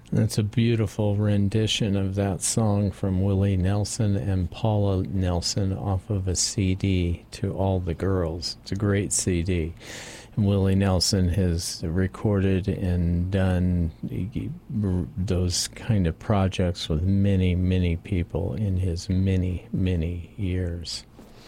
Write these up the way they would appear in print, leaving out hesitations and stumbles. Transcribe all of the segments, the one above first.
That's a beautiful rendition of that song from Willie Nelson and Paula Nelson off of a CD, To All the Girls. It's a great CD. And Willie Nelson has recorded and done those kind of projects with many, many people in his many, many years.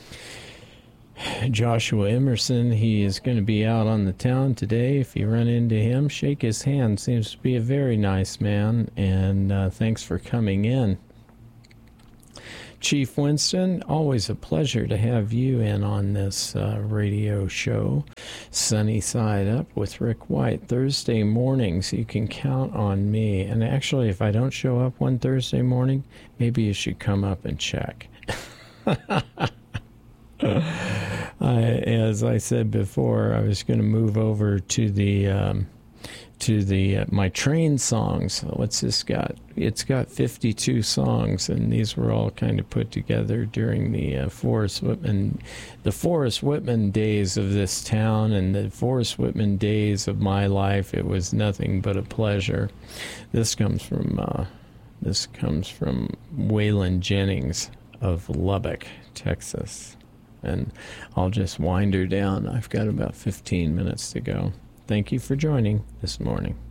Joshua Emerson, he is going to be out on the town today. If you run into him, shake his hand. Seems to be a very nice man, and thanks for coming in. Chief Winston, always a pleasure to have you in on this radio show. Sunny Side Up with Rick White, Thursday mornings. You can count on me. And actually, if I don't show up one Thursday morning, maybe you should come up and check. As I said before, I was going to move over to the my train songs. What's this got? It's got 52 songs, and these were all kind of put together during the Forrest Whitman days of this town, and the Forrest Whitman days of my life. It was nothing but a pleasure. This comes from Waylon Jennings of Lubbock, Texas. And I'll just wind her down. I've got about 15 minutes to go. Thank you for joining this morning.